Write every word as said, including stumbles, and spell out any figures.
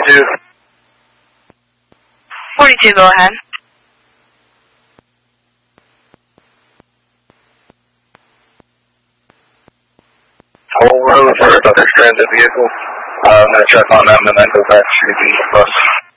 forty-two. forty-two, go ahead. Howell Road for another transit vehicle. Uh, I'm going to check on them and then go back to the bus.